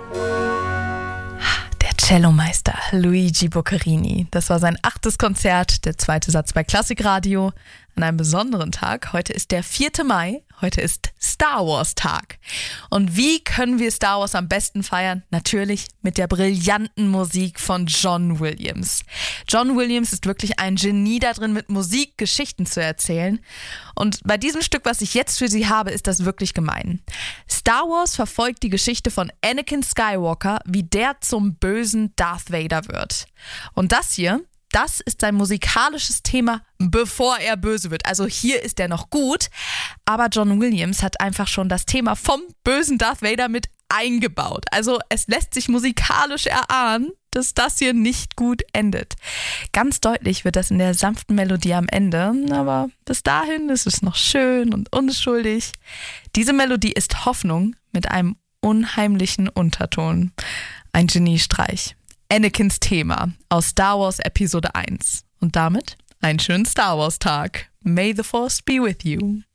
Der Cellomeister Luigi Boccherini. Das war sein 8. Konzert, der 2. Satz bei Klassikradio. An einem besonderen Tag. Heute ist der 4. Mai. Heute ist Star Wars Tag. Und wie können wir Star Wars am besten feiern? Natürlich mit der brillanten Musik von John Williams. John Williams ist wirklich ein Genie da drin, mit Musik Geschichten zu erzählen. Und bei diesem Stück, was ich jetzt für Sie habe, ist das wirklich gemein. Star Wars verfolgt die Geschichte von Anakin Skywalker, wie der zum bösen Darth Vader wird. Und das hier, das ist sein musikalisches Thema, bevor er böse wird. Also hier ist er noch gut, aber John Williams hat einfach schon das Thema vom bösen Darth Vader mit eingebaut. Also es lässt sich musikalisch erahnen, dass das hier nicht gut endet. Ganz deutlich wird das in der sanften Melodie am Ende, aber bis dahin ist es noch schön und unschuldig. Diese Melodie ist Hoffnung mit einem unheimlichen Unterton. Ein Geniestreich. Anakins Thema aus Star Wars Episode 1. Und damit einen schönen Star Wars Tag. May the Force be with you.